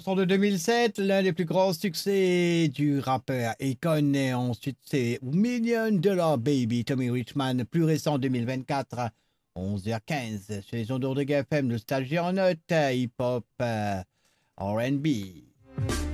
chanson de 2007, l'un des plus grands succès du rappeur Akon. Et ensuite, c'est Million Dollar Baby, Tommy Richman, plus récent 2024, 11h15, sur les ondes de GFM, le stagiaire en note, hip-hop, R&B.